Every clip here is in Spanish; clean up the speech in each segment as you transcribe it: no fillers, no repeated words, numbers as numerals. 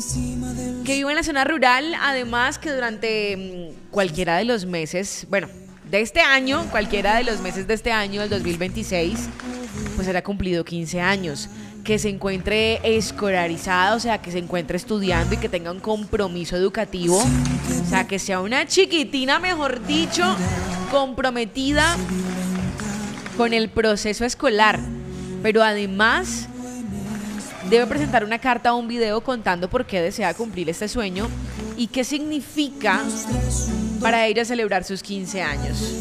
que vivo en la zona rural, además que durante cualquiera de los meses, bueno, de este año, cualquiera de los meses de este año, el 2026, pues será cumplido 15 años, que se encuentre escolarizada, o sea, que se encuentre estudiando y que tenga un compromiso educativo, o sea, que sea una chiquitina, mejor dicho, comprometida con el proceso escolar, pero además debe presentar una carta o un video contando por qué desea cumplir este sueño y qué significa para ella celebrar sus 15 años.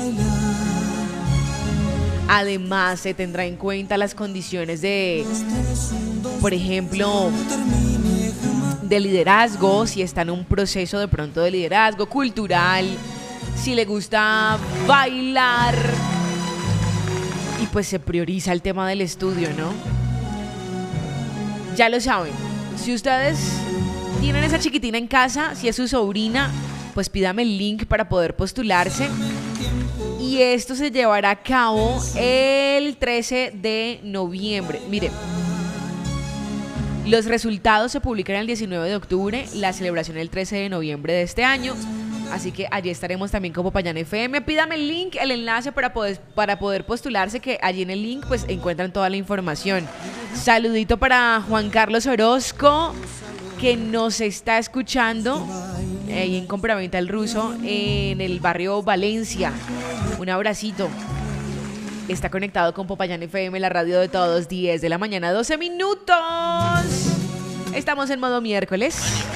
Además, se tendrá en cuenta las condiciones de, por ejemplo, de liderazgo, si está en un proceso de pronto de liderazgo cultural, si le gusta bailar, y pues se prioriza el tema del estudio, ¿no? Ya lo saben, si ustedes tienen esa chiquitina en casa, si es su sobrina, pues pídame el link para poder postularse. Y esto se llevará a cabo el 13 de noviembre. Miren, los resultados se publican el 19 de octubre, la celebración el 13 de noviembre de este año. Así que allí estaremos también como Popayán FM. Pídame el link, el enlace para poder postularse, que allí en el link pues encuentran toda la información. Saludito para Juan Carlos Orozco, que nos está escuchando ahí en Compraventa El Ruso, en el barrio Valencia. Un abracito. Está conectado con Popayán FM, la radio de todos, 10 de la mañana, 12 minutos. Estamos en modo miércoles.